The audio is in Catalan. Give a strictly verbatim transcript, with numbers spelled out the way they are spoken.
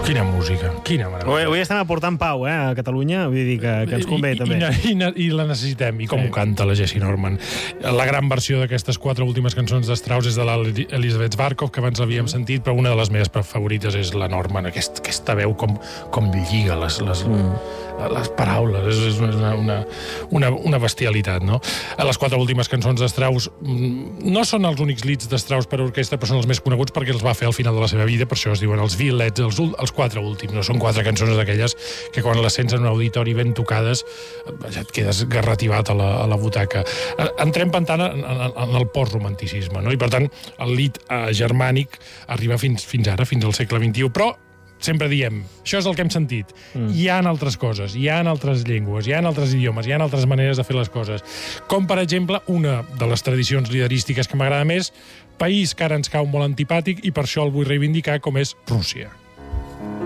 Quina música, quina meravella. Avui estem aportant pau, eh, a Catalunya, vull dir que, que ens convé, I, també. I, i, I la necessitem, i com sí. ho canta la Jessie Norman. La gran versió d'aquestes quatre últimes cançons d'Strauss és de l'Elisabeth Barkov, que abans l'havíem sentit, però una de les meves favorites és la Norman, Aquest, aquesta veu com, com lliga les, les, mm. les paraules, és, és una, una, una, una bestialitat, no? Les quatre últimes cançons d'Strauss no són els únics leads d'Strauss per orquestra, però són els més coneguts perquè els va fer al final de la seva vida, per això es diuen els V-Leds, els, els quatre últims, no són quatre cançons d'aquelles que quan les sents en un auditori ben tocades ja et quedes garrativat a la, a la butaca. Entrem per tant en, en, en el postromanticisme, no? I per tant el lead eh, germànic arriba fins, fins ara, fins al segle vint-i-u, però sempre diem, això és el que hem sentit. Mm. Hi ha altres coses, hi ha altres llengües, hi ha altres idiomes, hi ha altres maneres de fer les coses. Com, per exemple, una de les tradicions liderístiques que m'agrada més, país que ara ens cau molt antipàtic i per això el vull reivindicar, com és Rússia.